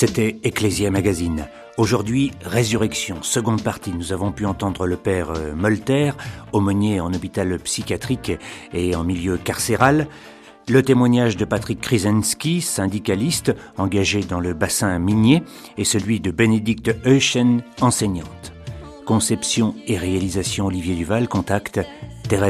C'était Ecclésia Magazine. Aujourd'hui, Résurrection, seconde partie. Nous avons pu entendre le père Molter, aumônier en hôpital psychiatrique et en milieu carcéral. Le témoignage de Patrick Krzyzewski, syndicaliste engagé dans le bassin minier, et celui de Bénédicte Euchen, enseignante. Conception et réalisation Olivier Duval, contact Thérèse